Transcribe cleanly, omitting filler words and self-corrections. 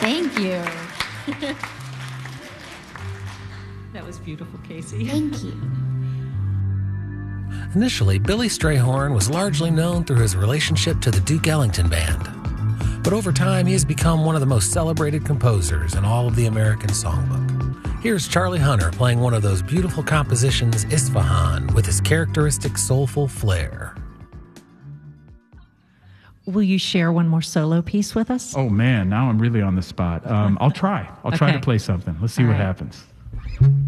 Thank you. That was beautiful, Casey. Thank you. Initially, Billy Strayhorn was largely known through his relationship to the Duke Ellington Band. But over time, he has become one of the most celebrated composers in all of the American songbook. Here's Charlie Hunter playing one of those beautiful compositions, Isfahan, with his characteristic soulful flair. Will you share one more solo piece with us? Oh, man, now I'm really on the spot. I'll try. I'll try Okay. to play something. Let's see All what right. happens.